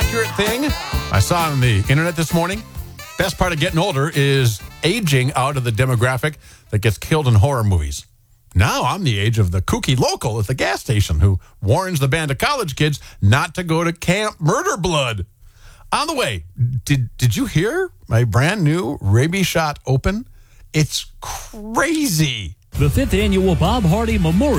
accurate thing I saw on the internet this morning. Best part of getting older is aging out of the demographic that gets killed in horror movies. Now I'm the age of the kooky local at the gas station who warns the band of college kids not to go to Camp Murder Blood. On the way, did you hear my brand new rabies shot open? It's crazy. The 5th Annual Bob Hardy Memorial